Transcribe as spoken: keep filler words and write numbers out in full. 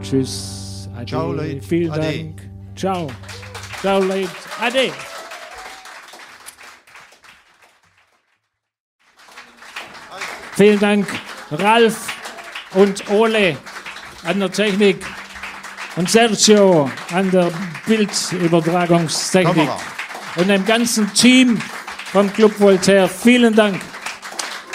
Tschüss. Ade. Ciao, Leute. Vielen Ade. Dank. Ciao. Ciao, Leute. Ade. Vielen Dank, Ralf und Ole an der Technik und Sergio an der Bildübertragungstechnik Kamera. und dem ganzen Team vom Club Voltaire. Vielen Dank.